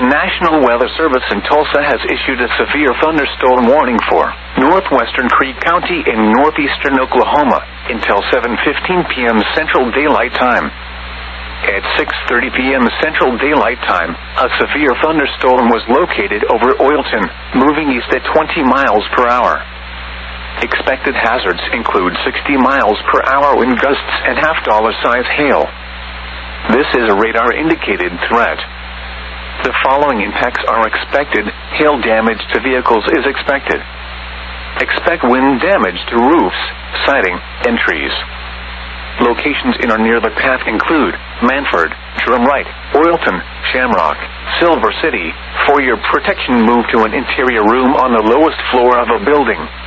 The National Weather Service in Tulsa has issued a severe thunderstorm warning for northwestern Creek County in northeastern Oklahoma until 7:15 p.m. Central Daylight Time. At 6:30 p.m. Central Daylight Time, a severe thunderstorm was located over Oilton, moving east at 20 miles per hour. Expected hazards include 60 miles per hour wind gusts and half-dollar-size hail. This is a radar-indicated threat. The following impacts are expected. Hail damage to vehicles is expected. Expect wind damage to roofs, siding, and trees. Locations in or near the path include Manford, Drumright, Oilton, Shamrock, Silver City. For your protection, move to an interior room on the lowest floor of a building.